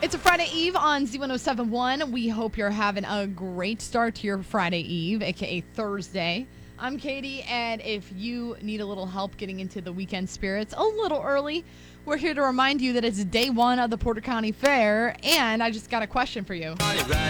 It's a Friday Eve on Z1071. We hope you're having a great start to your Friday Eve, aka Thursday. I'm Katie, and if you need a little help getting into the weekend spirits a little early, we're here to remind you that it's day one of the Porter County Fair, and I just got a question for you.